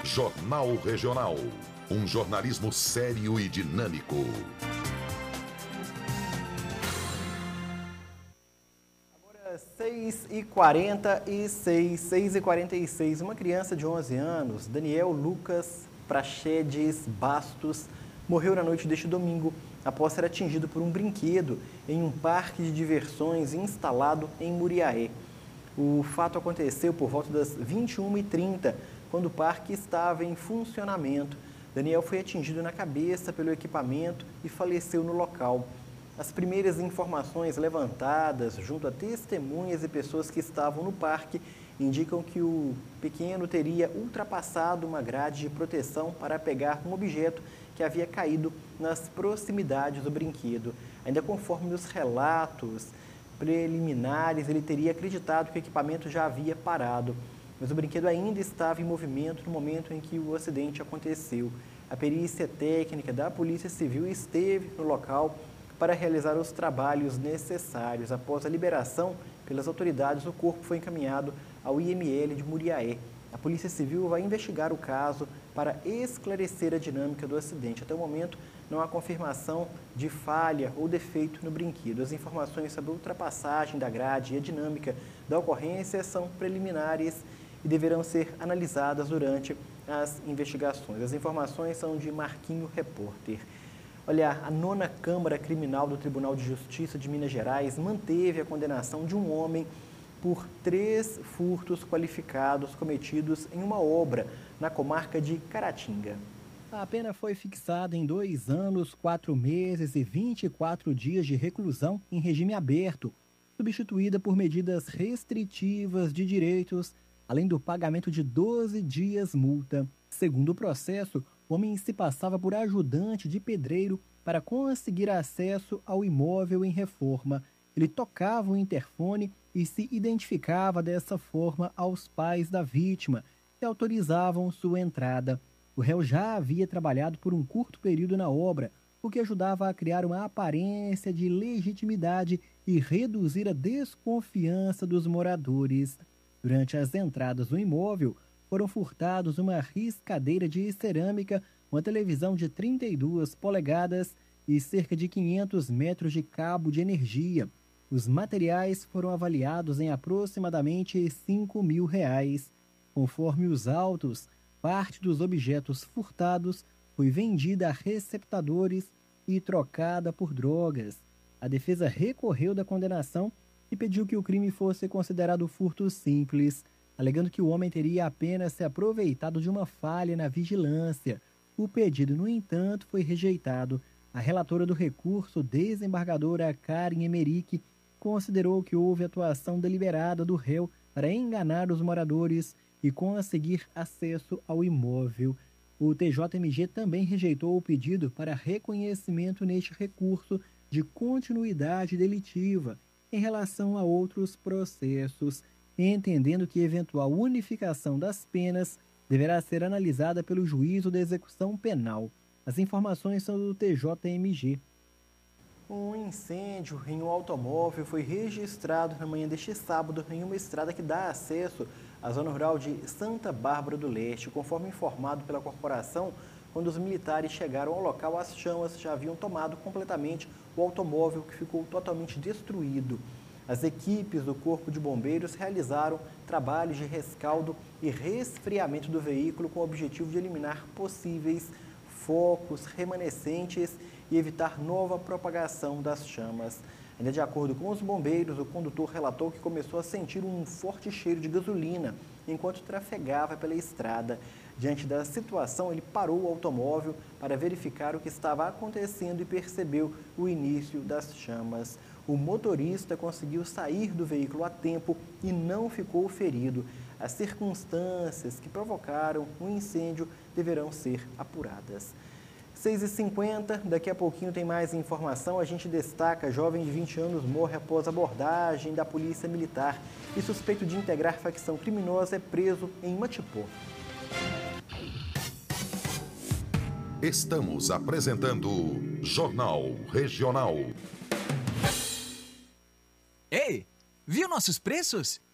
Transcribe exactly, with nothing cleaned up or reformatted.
Jornal Regional. Um jornalismo sério e dinâmico. Agora seis e quarenta e seis, seis e quarenta e seis. Uma criança de onze anos, Daniel Lucas Praxedes Bastos, morreu na noite deste domingo após ser atingido por um brinquedo em um parque de diversões instalado em Muriaé. O fato aconteceu por volta das vinte e uma e trinta, quando o parque estava em funcionamento. Daniel foi atingido na cabeça pelo equipamento e faleceu no local. As primeiras informações levantadas junto a testemunhas e pessoas que estavam no parque indicam que o pequeno teria ultrapassado uma grade de proteção para pegar um objeto que havia caído nas proximidades do brinquedo. Ainda conforme os relatos preliminares, ele teria acreditado que o equipamento já havia parado, mas o brinquedo ainda estava em movimento no momento em que o acidente aconteceu. A perícia técnica da Polícia Civil esteve no local para realizar os trabalhos necessários. Após a liberação pelas autoridades, o corpo foi encaminhado ao I M L de Muriaé. A Polícia Civil vai investigar o caso para esclarecer a dinâmica do acidente. Até o momento, não há confirmação de falha ou defeito no brinquedo. As informações sobre a ultrapassagem da grade e a dinâmica da ocorrência são preliminares e deverão ser analisadas durante as investigações. As informações são de Marquinho Repórter. Olha, a nona Câmara Criminal do Tribunal de Justiça de Minas Gerais manteve a condenação de um homem por três furtos qualificados cometidos em uma obra na comarca de Caratinga. A pena foi fixada em dois anos, quatro meses e vinte e quatro dias de reclusão em regime aberto, substituída por medidas restritivas de direitos, além do pagamento de doze dias multa. Segundo o processo, o homem se passava por ajudante de pedreiro para conseguir acesso ao imóvel em reforma. Ele tocava o interfone e se identificava dessa forma aos pais da vítima, que autorizavam sua entrada. O réu já havia trabalhado por um curto período na obra, o que ajudava a criar uma aparência de legitimidade e reduzir a desconfiança dos moradores. Durante as entradas no imóvel, foram furtados uma riscadeira de cerâmica, uma televisão de trinta e duas polegadas e cerca de quinhentos metros de cabo de energia. Os materiais foram avaliados em aproximadamente cinco mil reais. Conforme os autos, parte dos objetos furtados foi vendida a receptadores e trocada por drogas. A defesa recorreu da condenação e pediu que o crime fosse considerado furto simples, alegando que o homem teria apenas se aproveitado de uma falha na vigilância. O pedido, no entanto, foi rejeitado. A relatora do recurso, desembargadora Karen Emerick, considerou que houve atuação deliberada do réu para enganar os moradores e conseguir acesso ao imóvel. O T J M G também rejeitou o pedido para reconhecimento neste recurso de continuidade delitiva em relação a outros processos, entendendo que eventual unificação das penas deverá ser analisada pelo juízo da execução penal. As informações são do T J M G. Um incêndio em um automóvel foi registrado na manhã deste sábado em uma estrada que dá acesso à zona rural de Santa Bárbara do Leste. Conforme informado pela corporação, quando os militares chegaram ao local, as chamas já haviam tomado completamente o automóvel, que ficou totalmente destruído. As equipes do Corpo de Bombeiros realizaram trabalhos de rescaldo e resfriamento do veículo com o objetivo de eliminar possíveis focos remanescentes e evitar nova propagação das chamas. Ainda de acordo com os bombeiros, o condutor relatou que começou a sentir um forte cheiro de gasolina enquanto trafegava pela estrada. Diante da situação, ele parou o automóvel para verificar o que estava acontecendo e percebeu o início das chamas. O motorista conseguiu sair do veículo a tempo e não ficou ferido. As circunstâncias que provocaram o incêndio deverão ser apuradas. seis e cinquenta, daqui a pouquinho tem mais informação. A gente destaca: jovem de vinte anos morre após abordagem da polícia militar e suspeito de integrar facção criminosa é preso em Matipó. Estamos apresentando Jornal Regional. Ei, viu nossos preços?